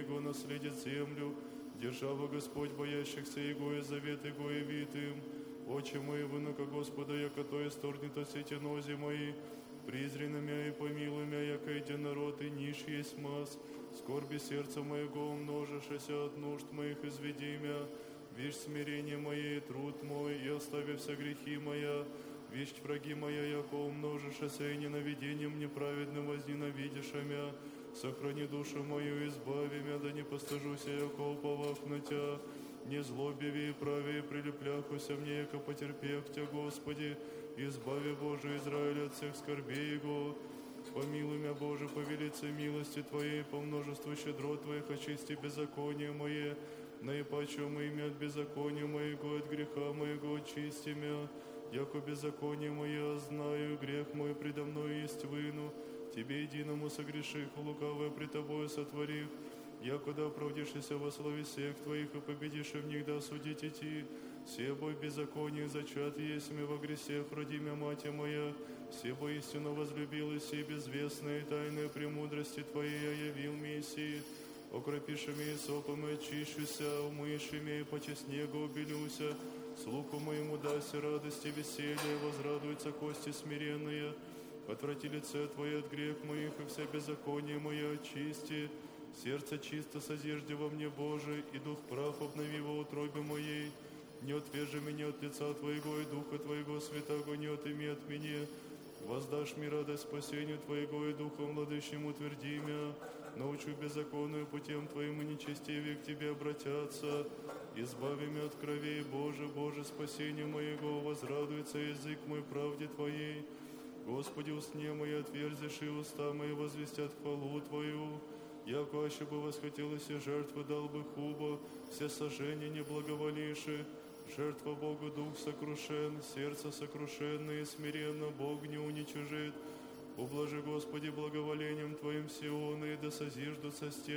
Его наследит землю. Держава Господь боящихся Его, и завет Его явит им. Очи мои вынока Господа, яко то исторгнет от сети нози мои. Призри на мя и помилуй мя, яко единород и ниш есть мас. Скорби сердца моего умножишься от нужд моих изведи мя. Вишь смирение мое и труд мой, и оставив все грехи моя. Вишь враги моя, яко умножишься, и ненавидением неправедным возненавидишь мя. Сохрани душу мою, избави мя, да не постыжуся, яко уповав на Тя. Не злобиви и праве, и прилепляхуся мне, яко потерпех Тя, Господи. Избави, Боже, Израиль от всех скорбей Его. Помилуй мя, Боже, по велице милости Твоей, по множеству щедрот Твоих, очисти беззаконие мое. Наипаче мы имя от беззакония моего, от греха моего очисти мя. Яко беззаконие мое знаю, грех мой предо мной есть выну. Тебе единому согреших, лукавое пред Тобою сотворив. Якуда оправдишься во славе всех Твоих, и победишь в них, да осудить идти. Все бой беззаконие зачат есть мне во гресех, роди мя, мать моя. Все бо истину возлюбилась, и безвестные тайные премудрости Твоей я явил Мессии. Окропиши меня сопом и очищуся, умыши меня и поче снегу убелюся. Слуху моему даси радости веселье, возрадуются кости смиренные. Отврати лице Твое от грех моих, и вся беззаконие мое очисти. Сердце чисто созижди во мне, Боже, и дух прав обнови во утробе моей. Не отвержи меня от лица Твоего, и Духа Твоего святого не отыми от меня. Воздашь мне радость спасению Твоего, и Духом владыщим утверди мя. Научу беззаконную путем Твоим, и нечестивее к Тебе обратятся. Избави меня от кровей, Боже, Боже, спасение моего, возрадуется язык мой правде Твоей. Господи, устне мои отверзишь, и уста мои возвестят хвалу Твою. Яко аще бы восхотелось и жертвы дал бы хуба, все сожжения не благоволивши. Жертва Богу дух сокрушен, сердце сокрушенное и смиренно Бог не уничижит. Ублажи, Господи, благоволением Твоим Сиона, и да созиждутся стены